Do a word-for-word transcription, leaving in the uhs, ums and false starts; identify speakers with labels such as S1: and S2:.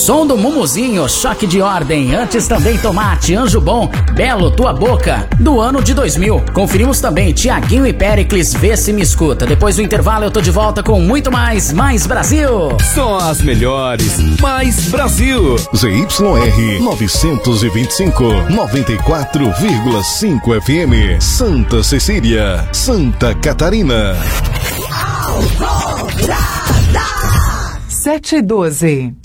S1: Som do Mumuzinho, Choque de Ordem. Antes também Tomate, Anjo Bom, Belo, Tua Boca, do ano de dois mil. Conferimos também Tiaguinho e Péricles, Vê Se Me Escuta. Depois do intervalo eu tô de volta com muito mais, mais Brasil.
S2: Só as melhores, mais Brasil.
S3: Z Y R novecentos e vinte e cinco, noventa e quatro vírgula cinco F M, Santa Cecília, Santa Catarina.
S4: sete e doze.